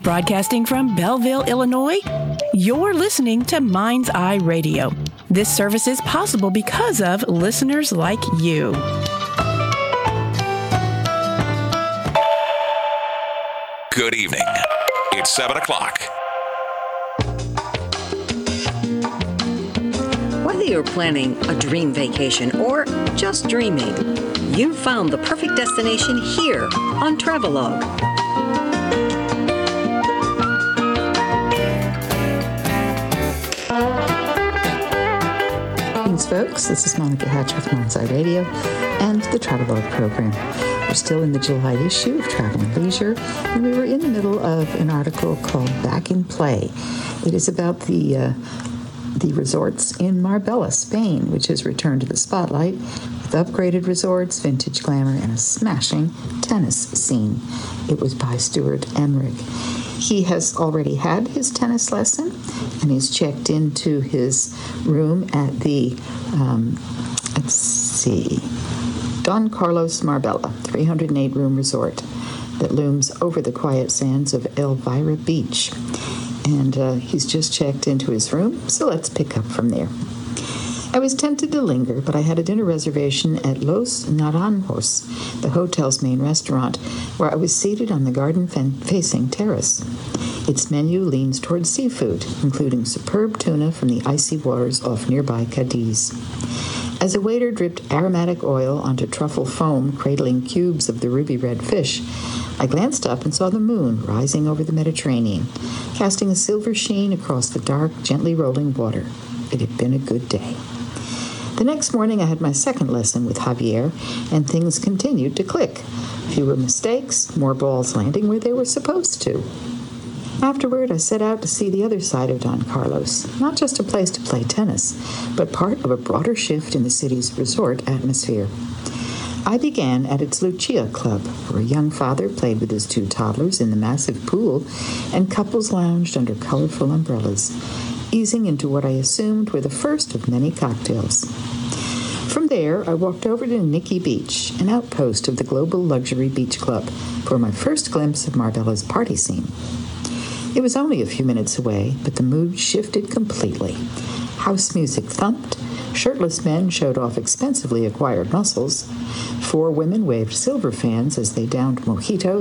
Broadcasting from Belleville, Illinois, you're listening to Mind's Eye Radio. This service is possible because of listeners like you. Good evening. It's 7 o'clock. Whether you're planning a dream vacation or just dreaming, you've found the perfect destination here on Travelogue. Greetings, folks. This is Monica Hatch with Mind's Eye Radio and the Travelogue program. We're still in the July issue of Travel and Leisure, and we were in the middle of an article called Back in Play. It is about the resorts in Marbella, Spain, which has returned to the spotlight with upgraded resorts, vintage glamour, and a smashing tennis scene. It was by Stuart Emmerich. He has already had his tennis lesson, and he's checked into his room at the, Don Carlos Marbella, 308-room resort that looms over the quiet sands of Elvira Beach. And he's just checked into his room, so let's pick up from there. I was tempted to linger, but I had a dinner reservation at Los Naranjos, the hotel's main restaurant, where I was seated on the garden-facing terrace. Its menu leans towards seafood, including superb tuna from the icy waters off nearby Cadiz. As a waiter dripped aromatic oil onto truffle foam cradling cubes of the ruby-red fish, I glanced up and saw the moon rising over the Mediterranean, casting a silver sheen across the dark, gently rolling water. It had been a good day. The next morning I had my second lesson with Javier, and things continued to click. Fewer mistakes, more balls landing where they were supposed to. Afterward, I set out to see the other side of Don Carlos, not just a place to play tennis, but part of a broader shift in the city's resort atmosphere. I began at its Lucia Club, where a young father played with his two toddlers in the massive pool, and couples lounged under colorful umbrellas, easing into what I assumed were the first of many cocktails. From there, I walked over to Nikki Beach, an outpost of the Global Luxury Beach Club, for my first glimpse of Marbella's party scene. It was only a few minutes away, but the mood shifted completely. House music thumped, shirtless men showed off expensively acquired muscles, 4 women waved silver fans as they downed mojitos,